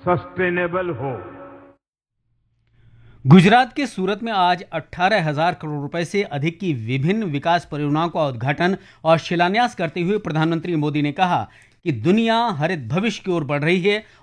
Sustainable हो। गुजरात के सूरत में आज 18,000 करोड़ रुपए से अधिक की विभिन्न विकास परियोजनाओं का उद्घाटन और शिलान्यास करते हुए प्रधानमंत्री मोदी ने कहा कि दुनिया हरित भविष्य की ओर बढ़ रही है